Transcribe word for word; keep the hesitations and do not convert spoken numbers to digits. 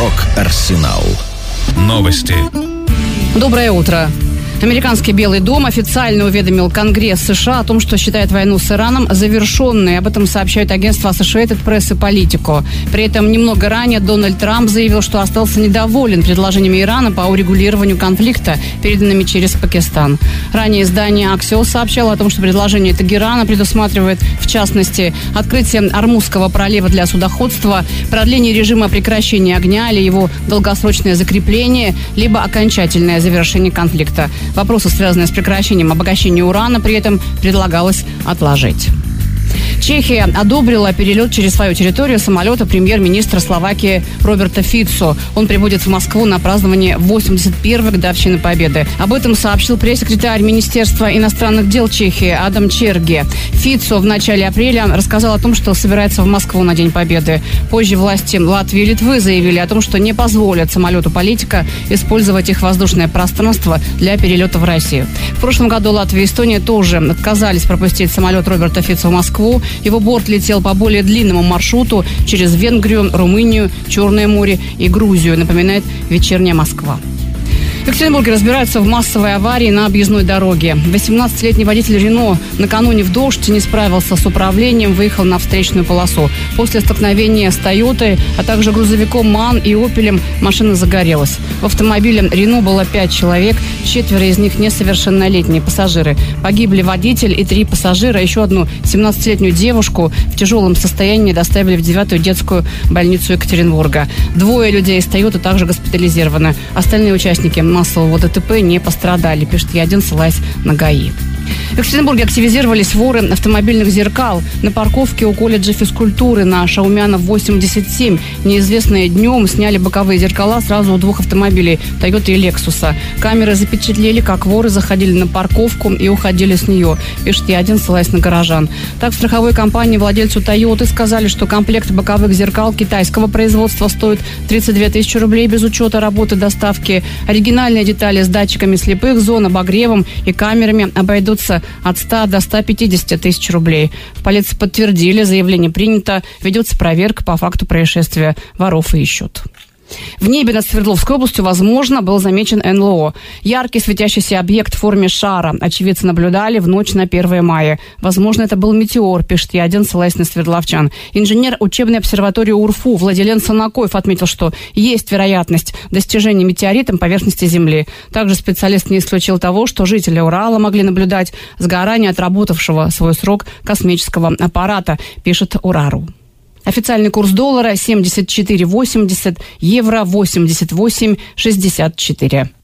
Рок-Арсенал. Новости. Доброе утро. Американский Белый дом официально уведомил Конгресс США о том, что считает войну с Ираном завершенной. Об этом сообщают агентства Associated Press и Politico. При этом немного ранее Дональд Трамп заявил, что остался недоволен предложениями Ирана по урегулированию конфликта, переданными через Пакистан. Ранее издание Axios сообщало о том, что предложение Тегерана предусматривает, в частности, открытие Ормузского пролива для судоходства, продление режима прекращения огня или его долгосрочное закрепление, либо окончательное завершение конфликта. Вопросы, связанные с прекращением обогащения урана, при этом предлагалось отложить. Чехия одобрила перелет через свою территорию самолета премьер-министра Словакии Роберта Фицо. Он прибудет в Москву на празднование восемьдесят первой годовщины Победы. Об этом сообщил пресс-секретарь Министерства иностранных дел Чехии Адам Черге. Фицо в начале апреля рассказал о том, что собирается в Москву на День Победы. Позже власти Латвии и Литвы заявили о том, что не позволят самолету политика использовать их воздушное пространство для перелета в Россию. В прошлом году Латвия и Эстония тоже отказались пропустить самолет Роберта Фицо в Москву. Его борт летел по более длинному маршруту через Венгрию, Румынию, Черное море и Грузию, напоминает «Вечерняя Москва». В Екатеринбурге разбираются в массовой аварии на объездной дороге. восемнадцатилетний водитель Рено накануне в дождь не справился с управлением, выехал на встречную полосу. После столкновения с Тойотой, а также грузовиком МАН и Опелем машина загорелась. В автомобиле Рено было пять человек, четверо из них несовершеннолетние пассажиры. Погибли водитель и три пассажира. Еще одну семнадцатилетнюю девушку в тяжелом состоянии доставили в девятую детскую больницу Екатеринбурга. Двое людей из Тойоты также госпитализированы. Остальные участники массового ДТП не пострадали, пишет Е1, ссылаясь на ГАИ. В Екатеринбурге активизировались воры автомобильных зеркал. На парковке у колледжа физкультуры на Шаумянов восемьдесят семь неизвестные днем сняли боковые зеркала сразу у двух автомобилей Тойоты и Лексуса. Камеры запечатлели, как воры заходили на парковку и уходили с нее, пишет Е1, ссылаясь на горожан. Так, в страховой компании владельцу Тойоты сказали, что комплект боковых зеркал китайского производства стоит тридцать две тысячи рублей без учета работы доставки. Оригинальные детали с датчиками слепых зон, обогревом и камерами обойдутся от ста до ста пятидесяти тысяч рублей. В полиции подтвердили, заявление принято, ведется проверка по факту происшествия, воров ищут. В небе над Свердловской областью, возможно, был замечен эн эл о. Яркий светящийся объект в форме шара очевидцы наблюдали в ночь на первое мая. Возможно, это был метеор, пишет Е1, ссылаясь на свердловчан. Инженер учебной обсерватории УРФУ Владилен Санакоев отметил, что есть вероятность достижения метеоритом поверхности Земли. Также специалист не исключил того, что жители Урала могли наблюдать сгорание отработавшего свой срок космического аппарата, пишет Урару. Официальный курс доллара семьдесят четыре восемьдесят, евро восемьдесят восемь шестьдесят четыре.